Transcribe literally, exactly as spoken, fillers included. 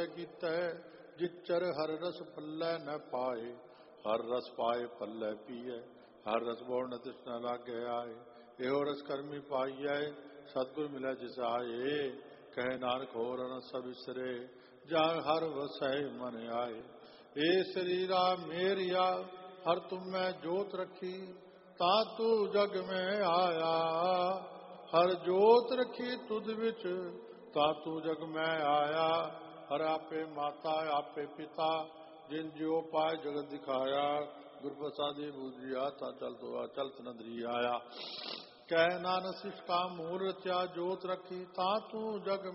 कीता जिचर हर रस पल्लै न पाए हर रस पाए पल्लै पीए हर रस बोल न तृष्णा लागे आए एहो रस कर्मी पाइए सतगुर मिलै जिस आए कहे नानक होर रस बिसरे जान हर वसै मन आए ए शरीरा मेरिया हर तुम मैं जोत रखी ता तू जग में आया हर जोत रखी तुद विच ता तू जग में आया हर आपे माता आपे पिता जिन जियो पाए जगत दिखाया गुरप्रसादी बूझिया ता चल तो चलत नदरी आया कह नानक शिष का मूल रचा जोत रखी ता तू जग